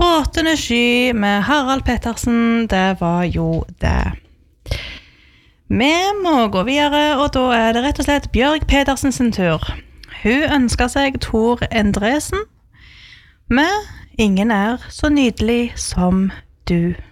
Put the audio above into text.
Gråtende sky med Harald Pettersen, det var jo det. Vi må gå videre, og da det rett og slett Bjørg Pedersen sin tur. Hun ønsker seg Tor Endresen, med Ingen så nydelig som du.